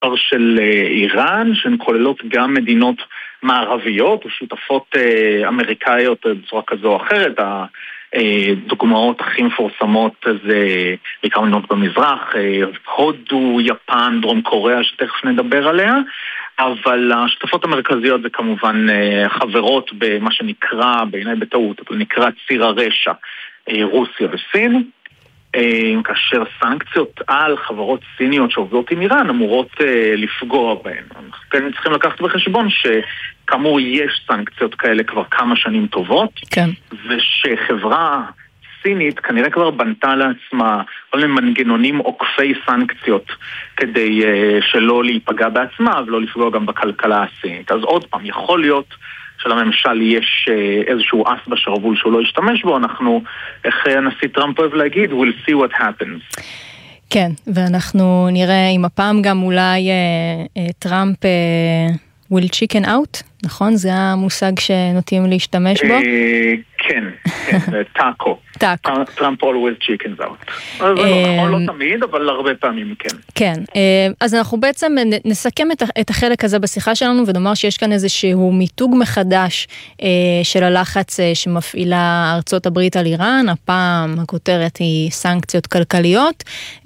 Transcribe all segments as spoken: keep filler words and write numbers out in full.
של איראן, שהן כוללות גם מדינות מערביות, או שותפות אמריקאיות בצורה כזו או אחרת. הדוגמאות הכי מפורסמות זה בעיקר מדינות במזרח, הודו, יפן, דרום קוריאה, שתכף נדבר עליה, אבל השותפות המרכזיות זה כמובן חברות במה שנקרא, בעיניי בטעות, אבל נקרא ציר הרשע, רוסיה וסין, כאשר סנקציות על חברות סיניות שעובדות עם איראן אמורות לפגוע בהן. אנחנו כן צריכים לקחת בחשבון שכאמור יש סנקציות כאלה כבר כמה שנים טובות, כן. ושחברה סינית כנראה כבר בנתה לעצמה כל מיני מנגנונים עוקפי סנקציות כדי שלא להיפגע בעצמה ולא לפגוע גם בכלכלה הסינית. אז עוד פעם, יכול להיות שלממשל יש איזשהו אס בשרבול שהוא לא ישתמש בו, אנחנו, איך הנשיא טראמפ אוהב להגיד, we'll see what happens. כן, ואנחנו נראה אם הפעם גם אולי אה, טראמפ אה, will chicken out, נכון? זה המושג שנוטים להשתמש בו? אה, כן, כן, טאקו. טאקו. טראמפ always chickens out. זה נכון, לא תמיד, אבל הרבה פעמים כן. כן, אז אנחנו בעצם נסכם את החלק הזה בשיחה שלנו, ונאמר שיש כאן איזשהו מיתוג מחדש של הלחץ שמפעילה ארצות הברית על איראן. הפעם הכותרת היא סנקציות כלכליות.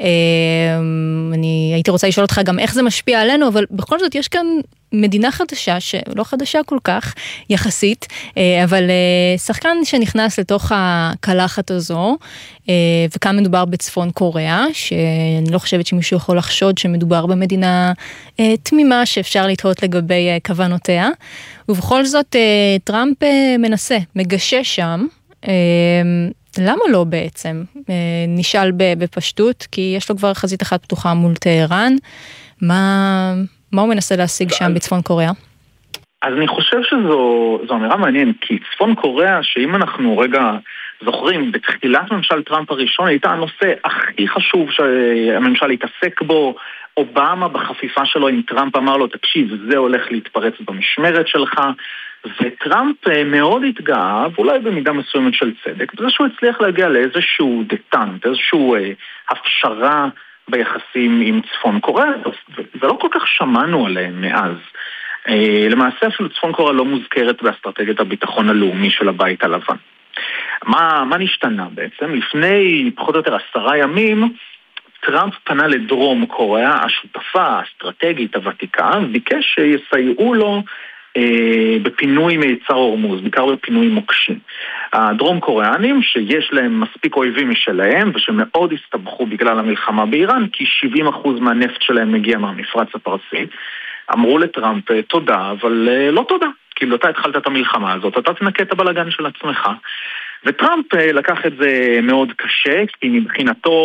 אני הייתי רוצה לשאול אותך גם איך זה משפיע עלינו, אבל בכל זאת יש כאן מדינה חדשה, שלא חדשה כל כך, יחסית, אבל שחקן שנכנס לתוך הקלחת הזו, וכאן מדובר בצפון קוריאה, שאני לא חושבת שמישהו יכול לחשוד שמדובר במדינה תמימה, שאפשר לתהות לגבי כוונותיה, ובכל זאת טראמפ מנסה, מגשש שם, למה לא בעצם? נשאל בפשטות, כי יש לו כבר חזית אחת פתוחה מול טהרן, מה... מה הוא מנסה להשיג שם בצפון קוריאה? אז אני חושב שזו אמירה מעניינת, כי צפון קוריאה, שאם אנחנו רגע זוכרים, בתחילת ממשל טראמפ הראשון, הייתה הנושא הכי חשוב שהממשל התעסק בו, אובמה בחפיפה שלו עם טראמפ אמר לו, תקשיב, זה הולך להתפרץ במשמרת שלך, וטראמפ מאוד התגאה, ואולי במידה מסוימת של צדק, בזה שהוא הצליח להגיע לאיזשהו דטנט, איזשהו אה, הפשרה, ביחסים עם צפון קוריאה, ולא כל כך שמענו עליהם מאז. למעשה אפילו צפון קוריאה לא מוזכרת באסטרטגיית הביטחון הלאומי של הבית הלבן. מה, מה נשתנה בעצם? לפני פחות או יותר עשרה ימים, טראמפ פנה לדרום קוריאה, השותפה האסטרטגית הוותיקה, וביקש שיסייעו לו בפינוי מיצר הורמוז, בעיקר בפינוי מוקשים. הדרום קוריאנים שיש להם מספיק אויבים משלהם ושמאוד הסתבכו בגלל המלחמה באיראן, כי שבעים אחוז מהנפט שלהם מגיע מהמפרץ הפרסי, אמרו לטראמפ תודה, אבל לא תודה, כאילו אתה התחלת את המלחמה הזאת, אתה תנקה את הבלגן של עצמך. וטראמפ לקח את זה מאוד קשה, כי מבחינתו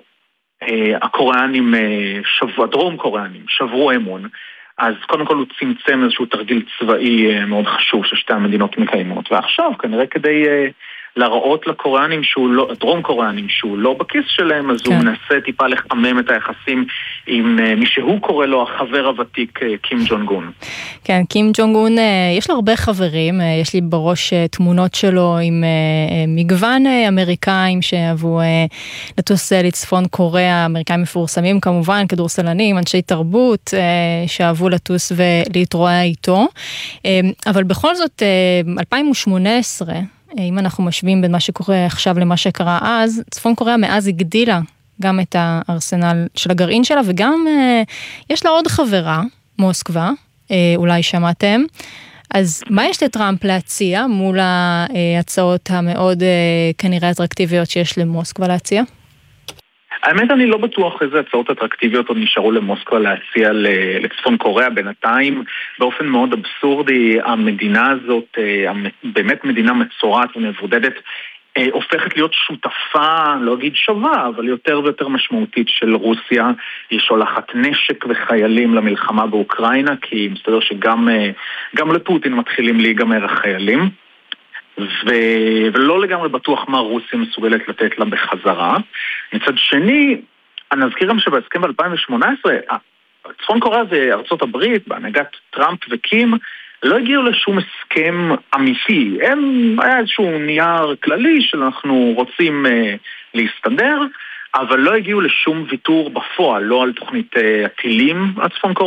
הקוריאנים, הדרום קוריאנים שברו אמון, אז קודם כל הוא צמצם איזשהו תרגיל צבאי מאוד חשוב ששתי המדינות מקיימות, ועכשיו כנראה כדי להראות לקוריאנים שהוא לא, דרום קוריאנים שהוא לא בכיס שלהם, אז כן. הוא מנסה טיפה לחמם את היחסים עם מי שהוא קורא לו החבר הוותיק קים ג'ונג און. כן, קים ג'ונג און יש לו הרבה חברים, יש לי בראש תמונות שלו עם מגוון אמריקאים שאהבו לטוס לצפון קוריאה, אמריקאים מפורסמים כמובן, כדורסלנים, אנשי תרבות שאהבו לטוס ולהתרועע איתו, אבל בכל זאת אלפיים ושמונה עשרה אם אנחנו משווים בין מה שקורה עכשיו למה שקרה אז, צפון קוריאה מאז הגדילה גם את הארסנל של הגרעין שלה, וגם אה, יש לה עוד חברה, מוסקבה, אה, אולי שמעתם. אז מה יש לטראמפ להציע מול ההצעות המאוד אה, כנראה אטרקטיביות שיש למוסקבה להציע? האמת אני לא בטוח איזה הצעות אטרקטיביות עוד נשארו למוסקבה להציע לצפון קוריאה. בינתיים באופן מאוד אבסורדי המדינה הזאת, באמת מדינה מצורעת ומבודדת, הופכת להיות שותפה, לא אגיד שווה, אבל יותר ויותר משמעותית של רוסיה. היא שולחת נשק וחיילים למלחמה באוקראינה, כי מסתבר שגם גם לפוטין מתחילים להיגמר החיילים. ו... ולא לגמרי בטוח מה רוסיה מסוגלת לתת לה בחזרה. מצד שני, אני אזכיר גם שבהסכם ב-אלפיים ושמונה עשרה, צפון קוריאה וארצות הברית, בהנהגת טראמפ וקים, לא הגיעו לשום הסכם אמיתי. הם, היה איזשהו נייר כללי שאנחנו רוצים uh, להסתדר, אבל לא הגיעו לשום ויתור בפועל, לא על תוכנית הטילים הצפון קוריאנית,